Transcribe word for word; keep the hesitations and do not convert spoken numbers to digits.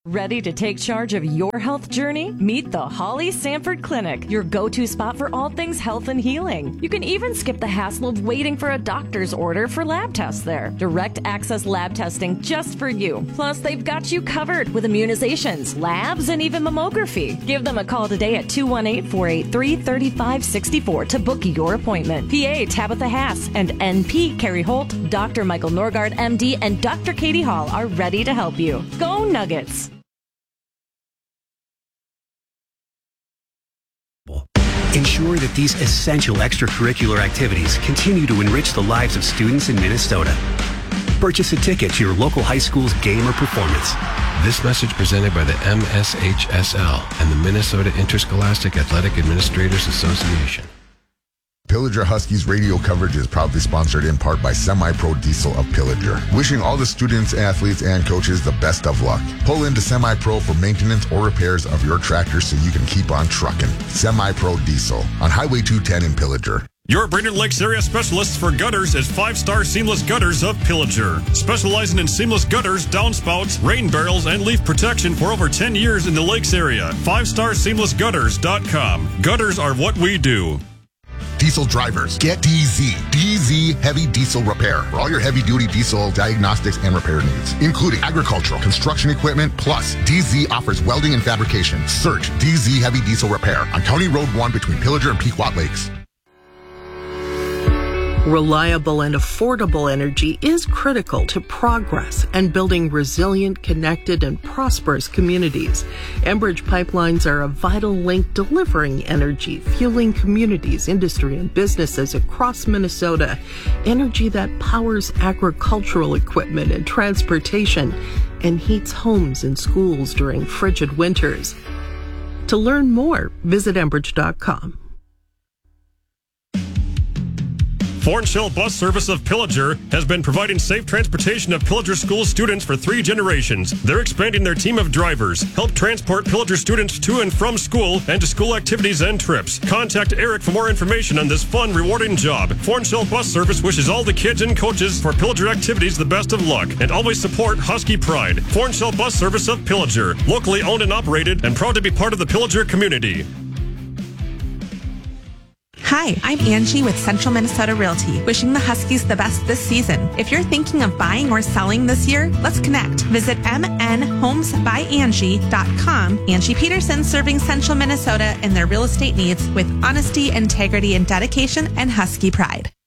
Ready to take charge of your health journey? Meet the Holly Sanford Clinic, your go-to spot for all things health and healing. You can even skip the hassle of waiting for a doctor's order for lab tests there. Direct access lab testing just for you. Plus, they've got you covered with immunizations, labs, and even mammography. Give them a call today at two one eight, four eight three, three five six four to book your appointment. P A Tabitha Haas and N P Carrie Holt, Doctor Michael Norgard, M D, and Doctor Katie Hall are ready to help you. Go Nuggets! Ensure that these essential extracurricular activities continue to enrich the lives of students in Minnesota. Purchase a ticket to your local high school's game or performance. This message presented by the M S H S L and the Minnesota Interscholastic Athletic Administrators Association. Pillager Huskies radio coverage is proudly sponsored in part by Semi-Pro Diesel of Pillager. Wishing all the students, athletes, and coaches the best of luck. Pull into Semi-Pro for maintenance or repairs of your tractor so you can keep on trucking. Semi-Pro Diesel on Highway two ten in Pillager. Your Brainerd Lakes area specialists for gutters is Five Star Seamless Gutters of Pillager. Specializing in seamless gutters, downspouts, rain barrels, and leaf protection for over ten years in the Lakes area. five star seamless gutters dot com. Gutters are what we do. Diesel drivers, get D Z. D Z Heavy Diesel Repair for all your heavy-duty diesel diagnostics and repair needs, including agricultural, construction equipment, plus D Z offers welding and fabrication. Search D Z Heavy Diesel Repair on County Road one between Pillager and Pequot Lakes. Reliable and affordable energy is critical to progress and building resilient, connected, and prosperous communities. Enbridge pipelines are a vital link delivering energy, fueling communities, industry, and businesses across Minnesota. Energy that powers agricultural equipment and transportation and heats homes and schools during frigid winters. To learn more, visit enbridge dot com. Fornshell Bus Service of Pillager has been providing safe transportation of Pillager School students for three generations. They're expanding their team of drivers, help transport Pillager students to and from school and to school activities and trips. Contact Eric for more information on this fun, rewarding job. Fornshell Bus Service wishes all the kids and coaches for Pillager activities the best of luck and always support Husky Pride. Fornshell Bus Service of Pillager, locally owned and operated and proud to be part of the Pillager community. Hi, I'm Angie with Central Minnesota Realty, wishing the Huskies the best this season. If you're thinking of buying or selling this year, let's connect. Visit m n homes by angie dot com. Angie Peterson, serving Central Minnesota and their real estate needs with honesty, integrity, and dedication, and Husky pride.